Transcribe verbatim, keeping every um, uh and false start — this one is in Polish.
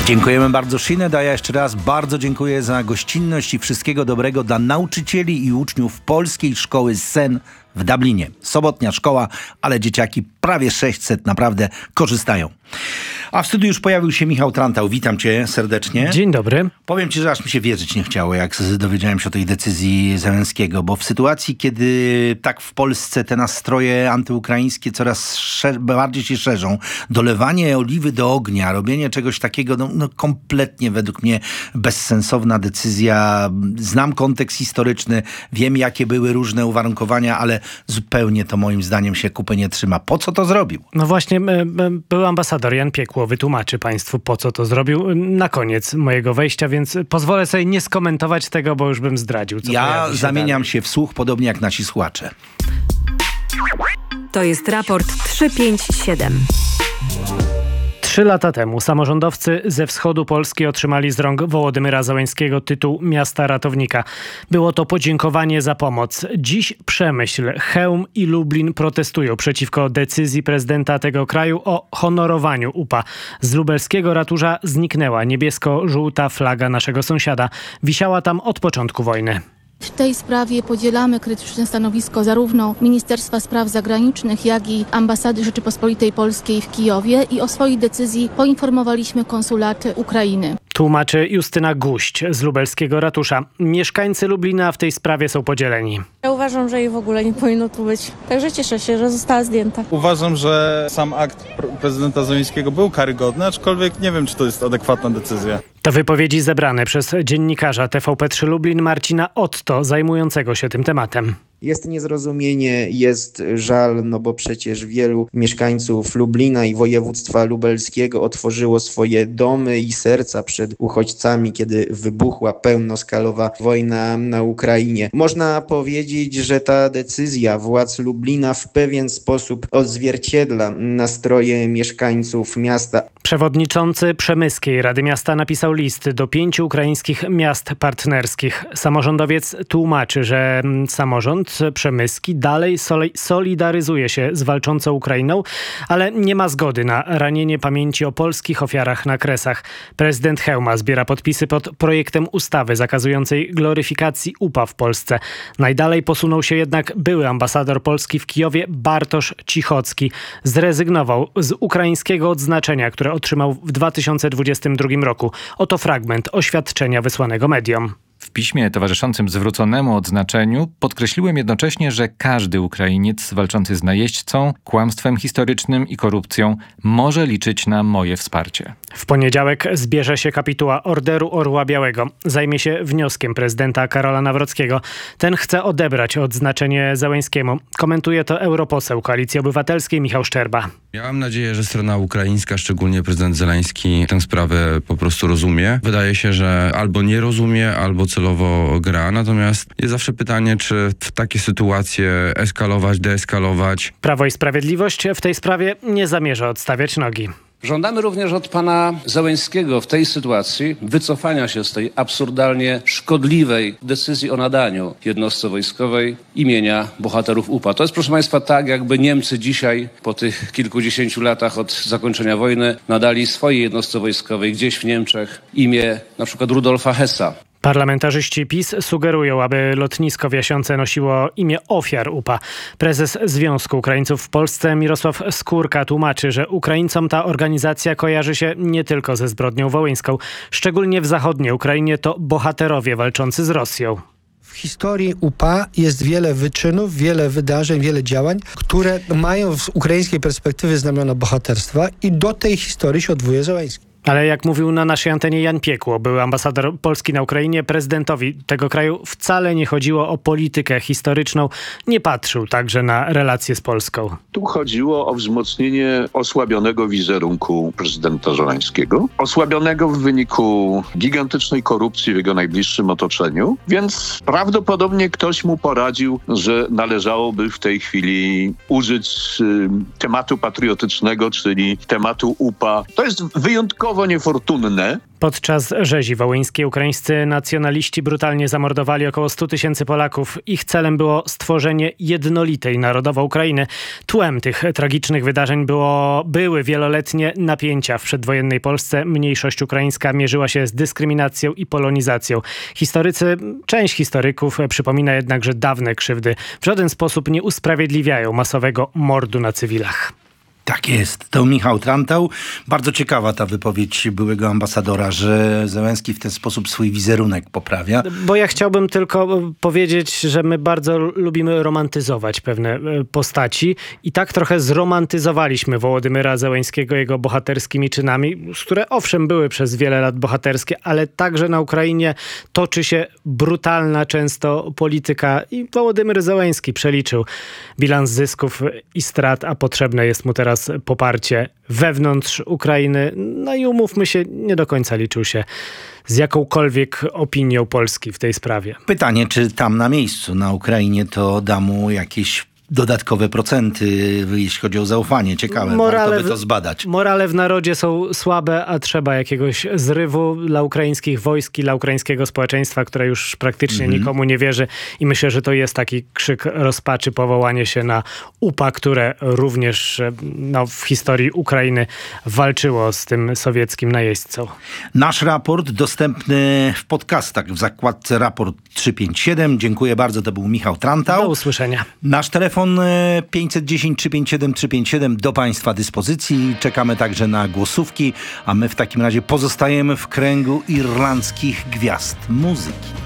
Dziękujemy bardzo, Sinead, a ja jeszcze raz bardzo dziękuję za gościnność i wszystkiego dobrego dla nauczycieli i uczniów Polskiej Szkoły Sen w Dublinie. Sobotnia szkoła, ale dzieciaki prawie sześćset naprawdę korzystają. A w studiu już pojawił się Michał Trantał. Witam cię serdecznie. Dzień dobry. Powiem ci, że aż mi się wierzyć nie chciało, jak dowiedziałem się o tej decyzji Zełenskiego, bo w sytuacji, kiedy tak w Polsce te nastroje antyukraińskie coraz szer- bardziej się szerzą, dolewanie oliwy do ognia, robienie czegoś takiego, no, no kompletnie według mnie bezsensowna decyzja. Znam kontekst historyczny, wiem jakie były różne uwarunkowania, ale zupełnie to moim zdaniem się kupy nie trzyma. Po co to zrobił? No właśnie, był ambasador Jan Piekło wytłumaczy państwu, po co to zrobił na koniec mojego wejścia, więc pozwolę sobie nie skomentować tego, bo już bym zdradził. Co ja się zamieniam dalej. się w słuch, podobnie jak nasi słuchacze. To jest raport trzysta pięćdziesiąt siedem. Trzy lata temu samorządowcy ze wschodu Polski otrzymali z rąk Wołodymyra Zełenskiego tytuł Miasta Ratownika. Było to podziękowanie za pomoc. Dziś Przemyśl, Chełm i Lublin protestują przeciwko decyzji prezydenta tego kraju o honorowaniu U P A. Z lubelskiego ratusza zniknęła niebiesko-żółta flaga naszego sąsiada. Wisiała tam od początku wojny. W tej sprawie podzielamy krytyczne stanowisko zarówno Ministerstwa Spraw Zagranicznych, jak i Ambasady Rzeczypospolitej Polskiej w Kijowie i o swojej decyzji poinformowaliśmy konsulat Ukrainy. Tłumaczy Justyna Guść z lubelskiego ratusza. Mieszkańcy Lublina w tej sprawie są podzieleni. Ja uważam, że jej w ogóle nie powinno tu być. Także cieszę się, że została zdjęta. Uważam, że sam akt prezydenta Zełenskiego był karygodny, aczkolwiek nie wiem, czy to jest adekwatna decyzja. To wypowiedzi zebrane przez dziennikarza T V P trzy Lublin Marcina Otto, zajmującego się tym tematem. Jest niezrozumienie, jest żal, no bo przecież wielu mieszkańców Lublina i województwa lubelskiego otworzyło swoje domy i serca przed uchodźcami, kiedy wybuchła pełnoskalowa wojna na Ukrainie. Można powiedzieć, że ta decyzja władz Lublina w pewien sposób odzwierciedla nastroje mieszkańców miasta. Przewodniczący Przemyskiej Rady Miasta napisał list do pięciu ukraińskich miast partnerskich. Samorządowiec tłumaczy, że samorząd przemyski dalej solidaryzuje się z walczącą Ukrainą, ale nie ma zgody na ranienie pamięci o polskich ofiarach na Kresach. Prezydent Chełma zbiera podpisy pod projektem ustawy zakazującej gloryfikacji U P A w Polsce. Najdalej posunął się jednak były ambasador Polski w Kijowie Bartosz Cichocki. Zrezygnował z ukraińskiego odznaczenia, które otrzymał w dwa tysiące dwudziestym drugim roku. Oto fragment oświadczenia wysłanego mediom. W piśmie towarzyszącym zwróconemu odznaczeniu podkreśliłem jednocześnie, że każdy Ukrainiec walczący z najeźdźcą, kłamstwem historycznym i korupcją może liczyć na moje wsparcie. W poniedziałek zbierze się kapituła Orderu Orła Białego. Zajmie się wnioskiem prezydenta Karola Nawrockiego. Ten chce odebrać odznaczenie Zełenskiemu. Komentuje to europoseł Koalicji Obywatelskiej Michał Szczerba. Miałam nadzieję, że strona ukraińska, szczególnie prezydent Zełenski, tę sprawę po prostu rozumie. Wydaje się, że albo nie rozumie, albo celowo gra. Natomiast jest zawsze pytanie, czy w takie sytuacje eskalować, deeskalować. Prawo i Sprawiedliwość w tej sprawie nie zamierza odstawiać nogi. Żądamy również od pana Zełenskiego w tej sytuacji wycofania się z tej absurdalnie szkodliwej decyzji o nadaniu jednostce wojskowej imienia bohaterów U P A. To jest, proszę państwa, tak jakby Niemcy dzisiaj po tych kilkudziesięciu latach od zakończenia wojny nadali swojej jednostce wojskowej gdzieś w Niemczech imię na przykład Rudolfa Hessa. Parlamentarzyści PiS sugerują, aby lotnisko w Jasiące nosiło imię ofiar U P A. Prezes Związku Ukraińców w Polsce Mirosław Skórka tłumaczy, że Ukraińcom ta organizacja kojarzy się nie tylko ze zbrodnią wołyńską. Szczególnie w zachodniej Ukrainie to bohaterowie walczący z Rosją. W historii U P A jest wiele wyczynów, wiele wydarzeń, wiele działań, które mają z ukraińskiej perspektywy znamiona bohaterstwa i do tej historii się odwołuje Zełenski. Ale jak mówił na naszej antenie Jan Piekło, były ambasador Polski na Ukrainie, prezydentowi tego kraju wcale nie chodziło o politykę historyczną. Nie patrzył także na relacje z Polską. Tu chodziło o wzmocnienie osłabionego wizerunku prezydenta Zełenskiego. Osłabionego w wyniku gigantycznej korupcji w jego najbliższym otoczeniu. Więc prawdopodobnie ktoś mu poradził, że należałoby w tej chwili użyć y, tematu patriotycznego, czyli tematu U P A. To jest wyjątkowo typowo niefortunne. Podczas rzezi wołyńskiej ukraińscy nacjonaliści brutalnie zamordowali około stu tysięcy Polaków. Ich celem było stworzenie jednolitej narodowo Ukrainy. Tłem tych tragicznych wydarzeń było, były wieloletnie napięcia w przedwojennej Polsce. Mniejszość ukraińska mierzyła się z dyskryminacją i polonizacją. Historycy, część historyków przypomina jednak, że dawne krzywdy w żaden sposób nie usprawiedliwiają masowego mordu na cywilach. Tak jest. To Michał Trantał. Bardzo ciekawa ta wypowiedź byłego ambasadora, że Zełenski w ten sposób swój wizerunek poprawia. Bo ja chciałbym tylko powiedzieć, że my bardzo lubimy romantyzować pewne postaci i tak trochę zromantyzowaliśmy Wołodymyra Zełenskiego jego bohaterskimi czynami, które owszem były przez wiele lat bohaterskie, ale także na Ukrainie toczy się brutalna często polityka i Wołodymyr Zełenski przeliczył bilans zysków i strat, a potrzebne jest mu teraz poparcie wewnątrz Ukrainy. No i umówmy się, nie do końca liczył się z jakąkolwiek opinią Polski w tej sprawie. Pytanie, czy tam na miejscu, na Ukrainie, to da mu jakieś dodatkowe procenty, jeśli chodzi o zaufanie. Ciekawe, morale, warto by to zbadać. Morale w narodzie są słabe, a trzeba jakiegoś zrywu dla ukraińskich wojsk i dla ukraińskiego społeczeństwa, które już praktycznie mm-hmm. nikomu nie wierzy. I myślę, że to jest taki krzyk rozpaczy, powołanie się na U P A, które również no, w historii Ukrainy walczyło z tym sowieckim najeźdźcą. Nasz raport dostępny w podcastach w zakładce Raport trzysta pięćdziesiąt siedem. Dziękuję bardzo, to był Michał Trantał. Do usłyszenia. Nasz telefon pięćset dziesięć trzysta pięćdziesiąt siedem trzysta pięćdziesiąt siedem do Państwa dyspozycji. Czekamy także na głosówki, a my w takim razie pozostajemy w kręgu irlandzkich gwiazd muzyki.